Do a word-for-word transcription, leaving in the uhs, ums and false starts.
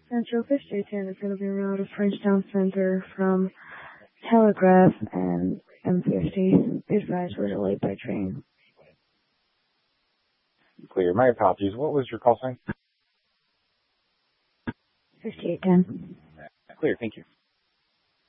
Central fifty-eight ten is going to be around of Frenchtown Center from Telegraph and M fifty. These guys were delayed by train. Clear. My apologies. What was your call sign? fifty-eight ten. Clear. Thank you.